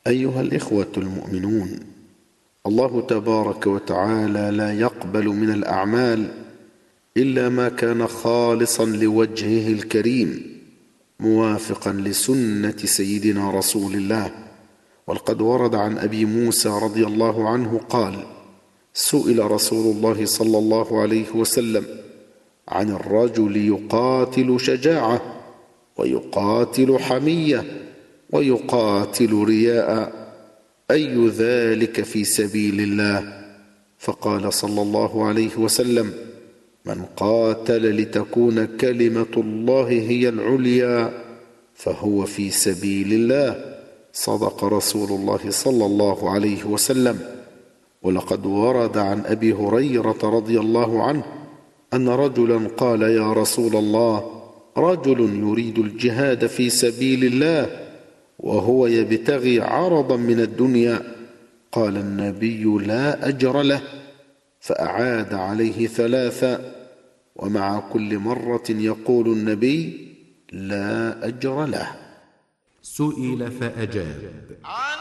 أيها الإخوة المؤمنون، الله تبارك وتعالى لا يقبل من الأعمال إلا ما كان خالصا لوجهه الكريم موافقا لسنة سيدنا رسول الله. وقد ورد عن أبي موسى رضي الله عنه قال: سئل رسول الله صلى الله عليه وسلم عن الرجل يقاتل شجاعة ويقاتل حمية ويقاتل رياء، أي ذلك في سبيل الله؟ فقال صلى الله عليه وسلم: من قاتل لتكون كلمة الله هي العليا فهو في سبيل الله. صدق رسول الله صلى الله عليه وسلم. ولقد ورد عن أبي هريرة رضي الله عنه أن رجلا قال: يا رسول الله، رجل يريد الجهاد في سبيل الله وهو يبتغي عرضا من الدنيا. قال النبي: لا أجر له. فأعاد عليه ثلاثا، ومع كل مرة يقول النبي: لا أجر له. سئل فأجاب: